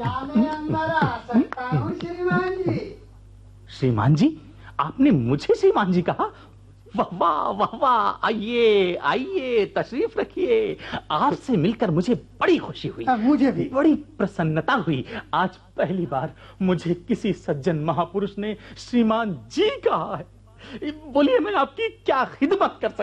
क्या मैं अंदर आ सकता हूँ श्रीमान जी? श्रीमान जी? आपने मुझे श्रीमान जी कहा? वाह वाह वाह वाह, आइए आइए, तशरीफ रखिए। आपसे मिलकर मुझे बड़ी खुशी हुई। मुझे भी बड़ी प्रसन्नता हुई। आज पहली बार मुझे किसी सज्जन महापुरुष ने श्रीमान जी कहा है। बोलिए, मैं आपकी क्या खिदमत कर सकता